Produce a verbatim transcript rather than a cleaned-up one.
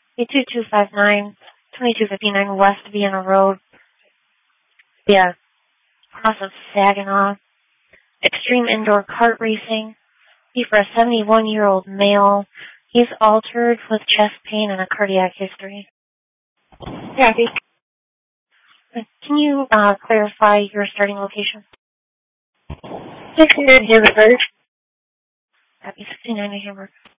B two two five nine, twenty-two fifty-nine West Vienna Road. Yeah, cross of Saginaw. Extreme indoor kart racing. Be for a seventy-one-year-old male. He's altered with chest pain and a cardiac history. Copy. Can you uh, clarify your starting location? six hundred Hamburg. Copy, sixty-nine Hamburg.